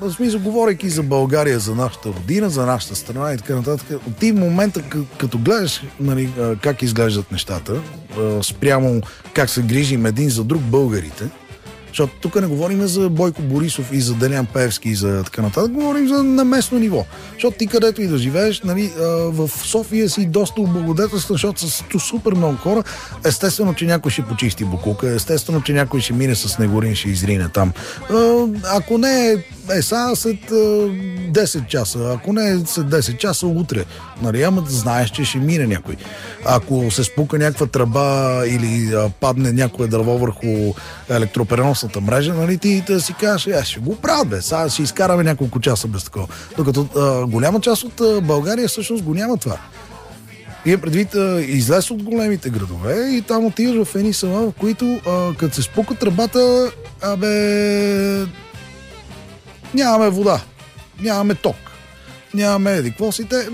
В смисъл, говорейки за България, за нашата родина, за нашата страна и така нататък, ти в момента, като гледаш, нали, как изглеждат нещата, спрямо как се грижим един за друг българите, защото тук не говорим за Бойко Борисов и за Делян Пеевски и за така нататък, говорим за на местно ниво. Защото ти където и да живееш, нали, в София си доста облагодетелстван, защото са супер много хора. Естествено, че някой ще почисти букука, естествено, че някой ще мине с снегорин, ще изрине там. Ако не след 10 часа, ако не след 10 часа, утре. Нали, ама знаеш, че ще мине някой. Ако се спука някаква тръба или падне някое дърво върху електропреносната мрежа, нали, ти да си кажеш, ще го правят, бе, сега ще изкараме няколко часа без такова. Докато голяма част от България всъщност го няма това. И предвид, излез от големите градове и там отиваш в едни села, в които като се спука тръбата, нямаме вода, нямаме ток, нямаме еди. Какво си те?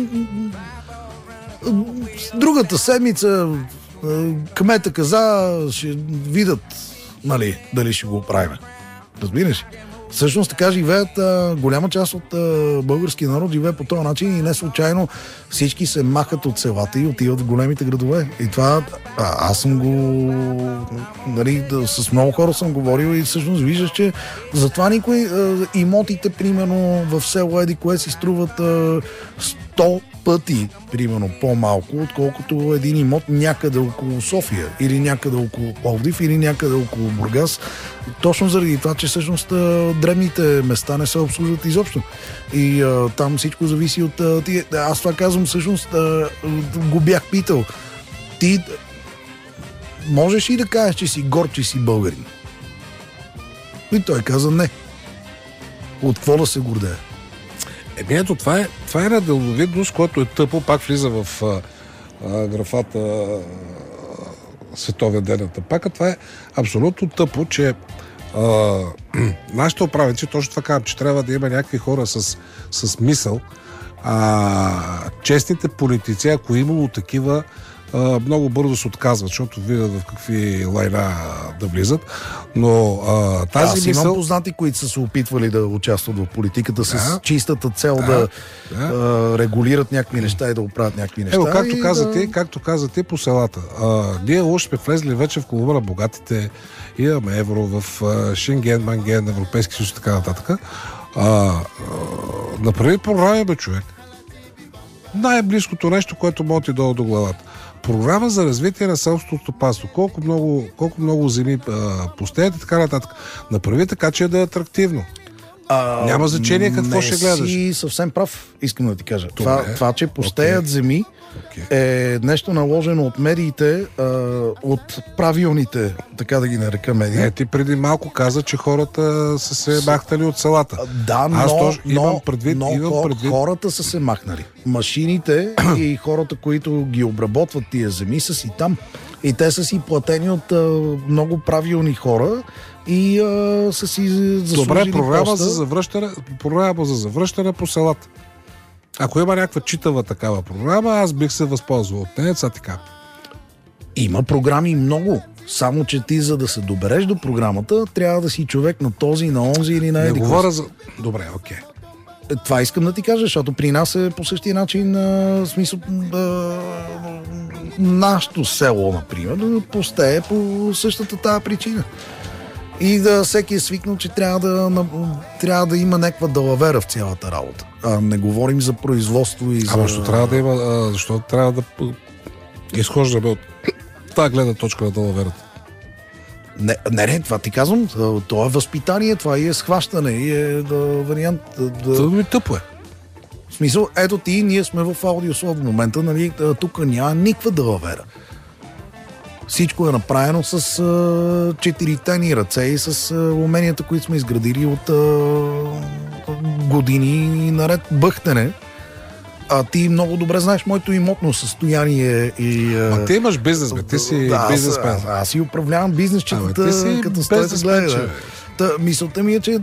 Другата седмица кмета каза, ще видят, нали, дали ще го правим. Разбираш? Всъщност така живеят, голяма част от българския народ живее по този начин и не случайно всички се махат от селата и отиват в големите градове. И това аз съм го, нали, с много хора съм говорил и всъщност виждаш, че затова никой имотите, примерно в село еди кое си струват 100 пъти, примерно, по-малко, отколкото един имот някъде около София, или някъде около Пловдив, или някъде около Бургас. Точно заради това, че всъщност древните места не се обслужват изобщо. И там всичко зависи от тия. Аз това казвам, всъщност, го бях питал. Ти можеш ли да кажеш, че си горд, че си българин? И той каза не. От какво да се гордее? Ето, това е една дълновидност, която е тъпо, пак влиза в графата Световен ден на тъпака. Това е абсолютно тъпо, че нашите управници точно това казват, че трябва да има някакви хора с мисъл. Честните политици, ако имало такива, много бързо се отказват, защото видят в какви лайна да влизат. Но тази мисъл... Аз имам познати, които са се опитвали да участват в политиката с чистата цел да регулират някакви неща и да оправят някакви неща. Както казате по селата. Ние още сме влезли вече в клуба на богатите, имаме евро в Шенген, Манген, Европейски съюз и така нататък. Направи програма, бе, човек. Най-близкото нещо, което може ти долу до главата. Програма за развитие на селското стопанство. Колко много земи пустеят и така нататък. Направи така, че да е атрактивно. Няма значение какво ще гледаш. Не си съвсем прав, искам да ти кажа. Това че пустеят земи, е нещо наложено от медиите, от правилните, така да ги нарека медии. Ти преди малко каза, че хората са се махнали от селата. Да, но хората са се махнали. Машините и хората, които ги обработват тия земи, са си там. И те са си платени от много правилни хора и са си заслужили. Добре, програма за завръщане по селата. Ако има някаква читава такава програма, аз бих се възползвал от нея, така. Има програми много. Само, че ти, за да се добереш до програмата, трябва да си човек на този, на онзи или на еди. Не говоря за... Добре, окей. Това искам да ти кажа, защото при нас е по същия начин, смисъл, нашето село, например, да пустее по същата тази причина. И да всеки е свикнал, че трябва да има някаква далавера в цялата работа. Не говорим за производство и за... Защо трябва да има... Защо трябва да изхождаме от тази гледна точка на далаверата? Не, това ти казвам. Това е възпитание, това и е схващане, и е вариант... Това ми тъпо е. В смисъл, ето ти, ние сме в аудиослов в момента, нали, тук няма никаква далавера. Всичко е направено с четирите ни ръце и с уменията, които сме изградили от години наред бъхтене. А ти много добре знаеш моето имотно състояние и... ти имаш бизнес, бе. Ти си бизнесмен. Аз си управлявам бизнесчетата, като стоите гледа. Мисълта ми е, че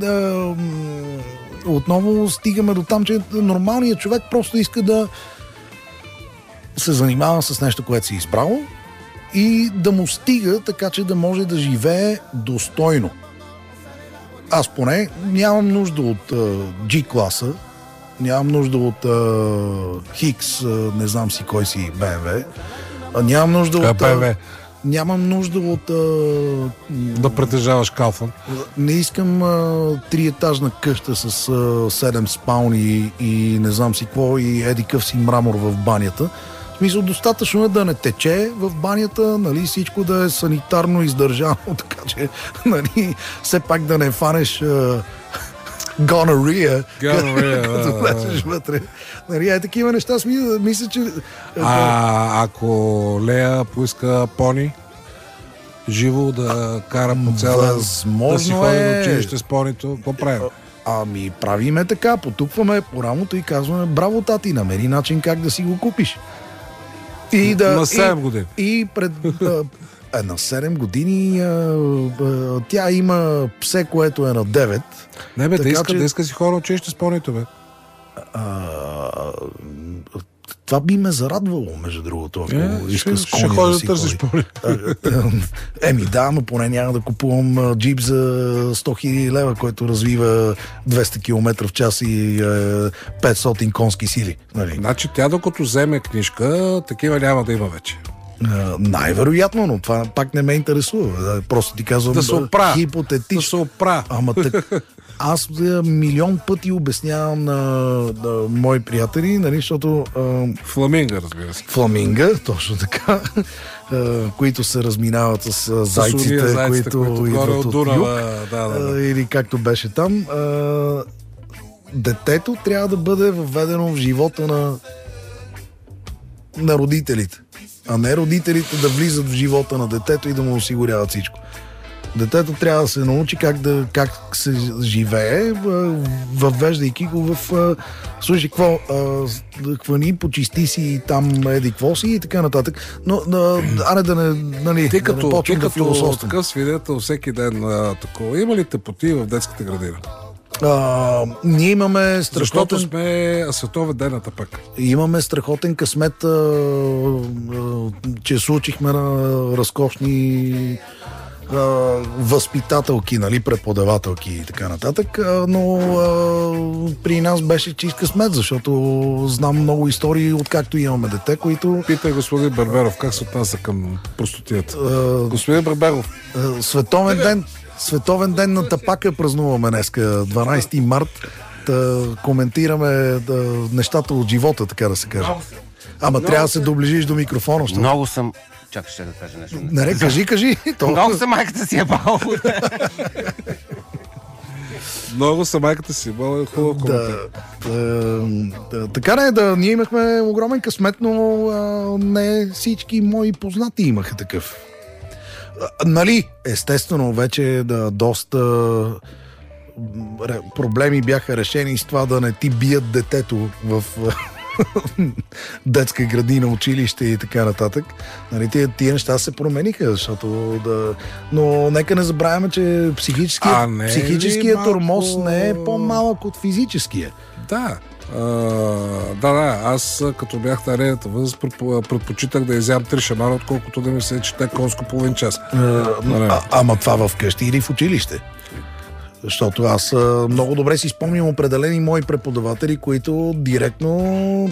отново стигаме до там, че нормалният човек просто иска да се занимава с нещо, което си изправил и да му стига, така че да може да живее достойно. аз поне нямам нужда от G-класа, нямам нужда от Хикс, не знам си кой си BMW, нямам нужда от... Нямам нужда от... да притежаваш Калфан. Не искам триетажна къща с 7 спални и не знам си какво и едикъв си мрамор в банята. В смисъл, достатъчно е да не тече в банята, нали, всичко да е санитарно издържано, така че, нали, все пак да не фанеш гонория, като влезеш вътре. Нали, такива неща, мисля, че... ако Лея поиска пони, живо да кара по цяла... Да си ходи до училище с понито, какво правим? Ами, правиме така, потупваме по рамото и казваме: браво, тати, намери начин как да си го купиш. И на 7 години. И пред... на 7 години тя има псе, което е на 9. Не бе, да иска си хора училище с понито, бе. Това би ме зарадвало, между другото, ако иска с коня. Ще ходи да търсиш пони. Да, но поне няма да купувам джип за 100 000 лева, който развива 200 км в час и 500 конски сили. Нали? Значи тя докато вземе книжка, такива няма да има вече. Най-вероятно, но това пак не ме интересува. Просто ти казвам хипотетично. Да се опра. Ама така. Аз милион пъти обяснявам на мои приятели, нали, защото... Фламинга, разбира се. Фламинга, точно така, които се разминават с зайците, които идват от юг. Или както беше там. Детето трябва да бъде въведено в живота на родителите, а не родителите да влизат в живота на детето и да му осигуряват всичко. Детето трябва да се научи как се живее, въвеждайки го в... слушай, какво? Хвани, почисти си там еди какво си и така нататък. Но, аре да не почвам да философствам. Такъв свидетел всеки ден такова. Има ли тъпоти в детската градина? Ние имаме страхотен... Защото сме световен ден на тъпък. Имаме страхотен късмет, че случихме на разкошни възпитателки, нали, преподавателки и така нататък, но при нас беше чист късмет, защото знам много истории, откакто имаме дете, които... Питай господин Барберов, как се отнася към простотията? Господин Барберов. Световен ден на тапака празнуваме днеска, 12 март. Да коментираме нещата от живота, така да се каже. Ама трябва да се доближиш до микрофона. Много съм... Чакай, ще да кажа нещо. Не, кажи. Много съм майката си е бал. Много съм майката си е бал. Хубаво коментар. Така ние имахме огромен късмет, но не всички мои познати имаха такъв. Нали, естествено, вече доста проблеми бяха решени с това да не ти бият детето в детска градина, училище и така нататък. Нали, тия неща се промениха, защото но нека не забравяме, че психическият тормоз не е по-малък от физическия. Да. Аз като бях на редата възраст, предпочитах да изям 3 шамара, отколкото да ми се чете конско половин час. Ама това в къщи или в училище? Защото аз много добре си спомням определени мои преподаватели, които директно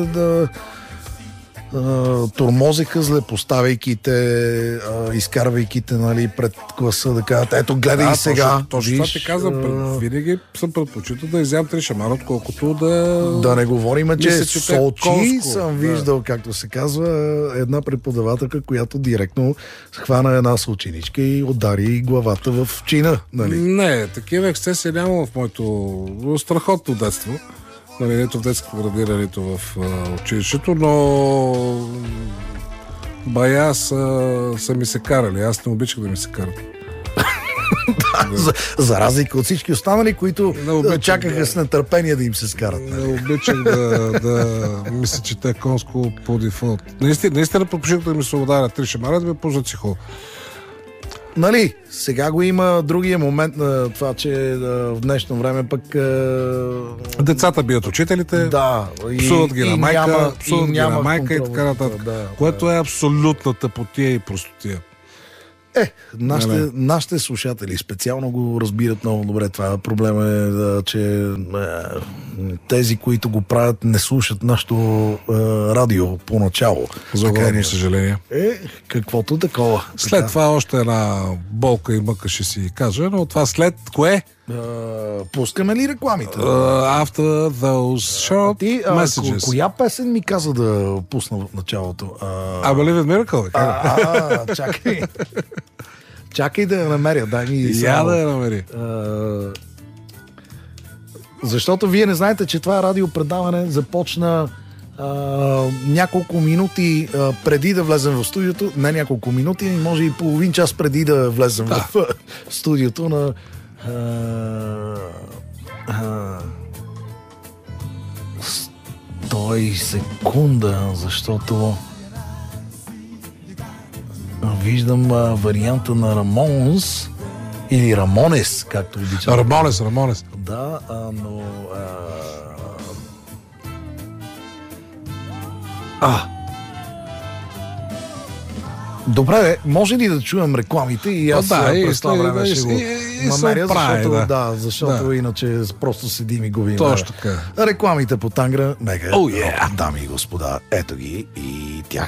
тормозеха, злепоставяйки те, изкарвайки те, нали, пред класа, да кажат: ето, гледай сега. Точно това ти казвам. Винаги съм предпочитал да изям 3 шамара, отколкото да не говорим, че с очи съм виждал, както се казва, една преподавателка, която директно хвана една съученичка и удари главата в чина. Нали? Не, такива ексцесии няма в моето страхотно детство. Нали, нито в детската градина, нито в училището, но бая са ми се карали. Аз не обичах да ми се карат. За разлика от всички останали, които чакаха с нетърпение да им се скарат. Не обичах да ми се чете конско по дефолт. Наистина предпочитах да ми се ударят 3 шамара, да ме пуснат психол. Нали, сега го има другия момент на това, че в днешно време пък... Децата бият учителите, псуват ги на майка, и така нататък. Което е абсолютна тъпотия и простотия. Нашите слушатели специално го разбират много добре. Това проблема е, че тези, които го правят, не слушат нашето радио поначало. За огромно съжаление. Каквото такова. След това още една болка и мъка ще си кажа, но това след кое? Пускаме ли рекламите? After those short messages. Коя песен ми каза да пусна в началото? I Believe in Miracle. Чакай. Чакай да я намеря. Дай ми да я намери. Защото вие не знаете, че това радиопредаване започна няколко минути преди да влезем в студиото. Не няколко минути, може и половин час преди да влезем в студиото на 100 секунда, защото виждам варианта на Рамонс или Рамонес, както обичам. Рамонес. Да, но добре, може ли да чуем рекламите и аз през това време ще го намеря, защото иначе просто седим и губим. Точно така. Рекламите по Тангра Мега. Дами и господа, ето ги и тях.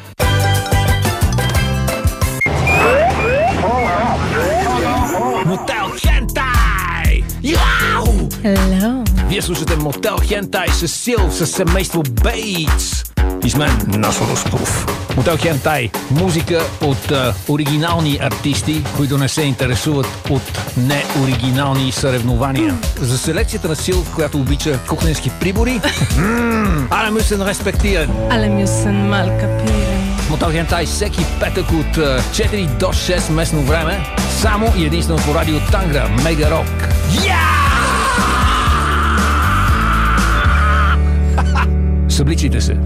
Мотел Хентай! Яу! Hello. Вие слушате Мотел Хентай с Сил, с семейство Бейтс. И с мен Насо Русков. Мотел Хентай. Музика от оригинални артисти, които не се интересуват от неоригинални съревнования. За селекцията на Сил, която обича кухненски прибори. Але мюсен респектиран. Але мюсен мал капиран. Мотел Хентай всеки петък от 4 до 6 местно време. Само и единствено по радио Тангра Мега Рок. Събличайте се.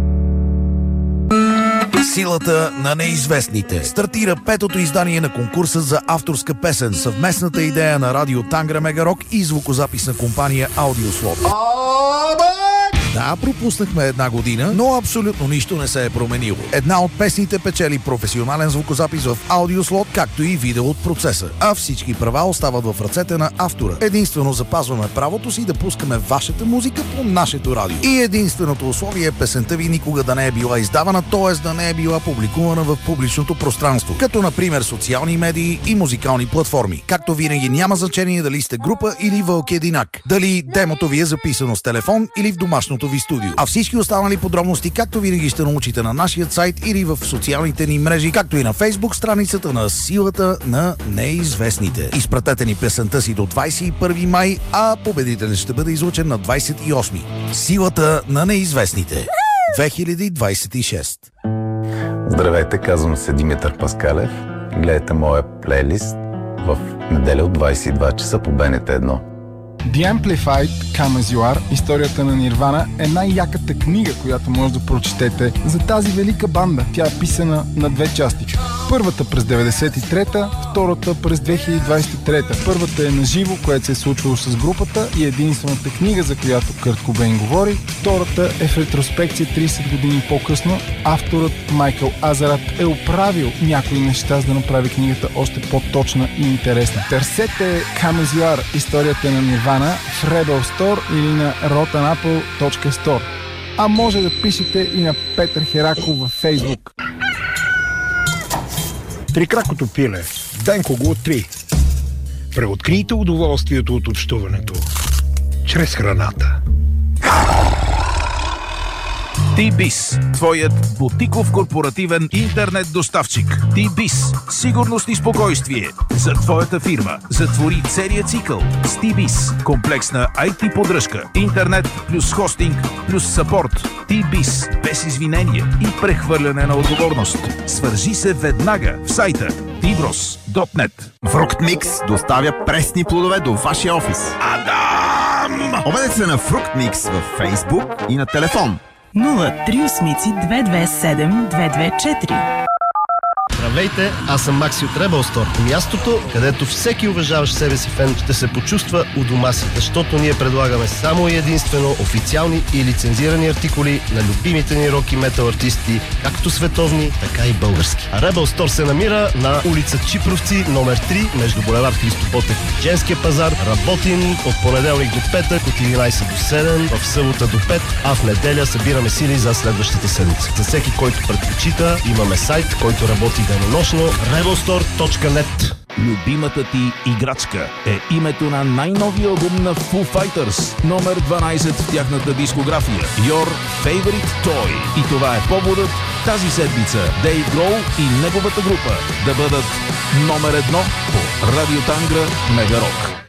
Силата на неизвестните. Стартира петото издание на конкурса за авторска песен. Съвместната идея на радио Тангра Мега Рок и звукозаписна компания Аудиослот. Да, пропуснахме една година, но абсолютно нищо не се е променило. Една от песните печели професионален звукозапис в Аудиослот, както и видео от процеса. А всички права остават в ръцете на автора. Единствено запазваме правото си да пускаме вашата музика по нашето радио. И единственото условие е песента ви никога да не е била издавана, т.е. да не е била публикувана в публичното пространство, като например социални медии и музикални платформи. Както винаги няма значение дали сте група или вълк единак, дали демото ви е записано с телефон или в домашното ви студио. А всички останали подробности, както винаги, ще научите на нашия сайт или в социалните ни мрежи, както и на Фейсбук страницата на Силата на неизвестните. Изпратете ни песента си до 21 май, а победителят ще бъде излучен на 28. Силата на неизвестните. 2026. Здравейте, казвам се Димитър Паскалев. Гледайте моя плейлист в неделя от 22 часа по БНТ 1. The Amplified Come As You Are, историята на Нирвана, е най-яката книга, която може да прочетете за тази велика банда. Тя е писана на две части. Първата през 93-та, втората през 2023-та. Първата е на живо, което се е случвало с групата и единствената книга, за която Кърт Кобейн говори. Втората е в ретроспекция 30 години по-късно. Авторът Майкъл Азарат е оправил някои неща, за да направи книгата още по-точна и интересна. Търсете Come As You Are, историята на Нирвана в Rebel Store или на rotanapple.store. А може да пишете и на Петър Хераков във Фейсбук. Трикракото пиле. Денко го 3. Преоткрийте удоволствието от общуването чрез храната. T-Biz, твоят бутиков корпоративен интернет доставчик. T-Biz, сигурност и спокойствие за твоята фирма. Затвори целия цикъл с T-Biz. Комплексна IT поддръжка, интернет плюс хостинг плюс съпорт. T-Biz, без извинение и прехвърляне на отговорност. Свържи се веднага в сайта tbros.net. Fructmix доставя пресни плодове до вашия офис. Адам! Обадете се на Fructmix във Facebook и на телефон 038 227 224. Здравейте, аз съм Макси от Rebel Store. Мястото, където всеки уважаващ себе си фен ще се почувства у дома си, защото ние предлагаме само и единствено официални и лицензирани артикули на любимите ни рок и метал артисти, както световни, така и български. А Rebel Store се намира на улица Чипровци, номер 3, между булевард Христо Ботев и Женския пазар. Работим от понеделник до петък, от 11 до 7, в събота до 5, а в неделя събираме сили за следващата седмица. За всеки, който предпочита, имаме сайт, който работи денонощно, rebelstore.net. Любимата ти играчка е името на най-новия албум на Foo Fighters, номер 12 в тяхната дискография, Your Favorite Toy. И това е поводът тази седмица Дейв Гроул и неговата група да бъдат номер 1 по Радио Тангра Мега Рок.